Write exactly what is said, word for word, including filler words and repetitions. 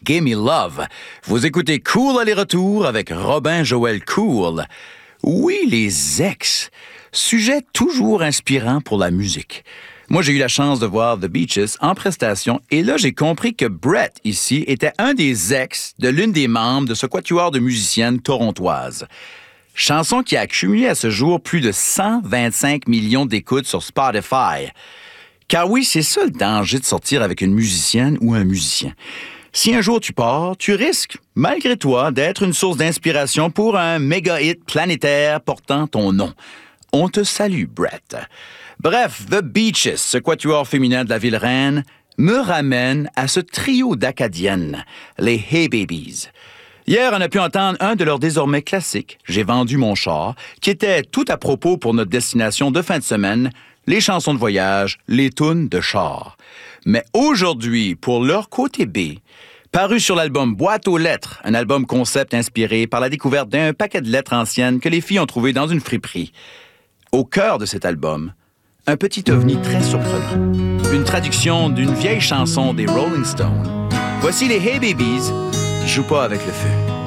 Gimme Love. Vous écoutez Cool aller-retour avec Robin Joël Cool. Oui, les ex. Sujet toujours inspirant pour la musique. Moi, j'ai eu la chance de voir The Beaches en prestation et là, j'ai compris que Brett, ici, était un des ex de l'une des membres de ce quatuor de musiciennes torontoises. Chanson qui a accumulé à ce jour plus de cent vingt-cinq millions d'écoutes sur Spotify. Car oui, c'est ça le danger de sortir avec une musicienne ou un musicien. Si un jour tu pars, tu risques, malgré toi, d'être une source d'inspiration pour un méga hit planétaire portant ton nom. On te salue, Brett. Bref, The Beaches, ce quatuor féminin de la ville reine, me ramène à ce trio d'acadiennes, les Hey Babies. Hier, on a pu entendre un de leurs désormais classiques, J'ai vendu mon char, qui était tout à propos pour notre destination de fin de semaine, les chansons de voyage, les tunes de char. Mais aujourd'hui, pour leur côté B, paru sur l'album Boîte aux lettres, un album concept inspiré par la découverte d'un paquet de lettres anciennes que les filles ont trouvées dans une friperie. Au cœur de cet album, un petit ovni très surprenant. Une traduction d'une vieille chanson des Rolling Stones. Voici les Hey Babies, Joue pas avec le feu.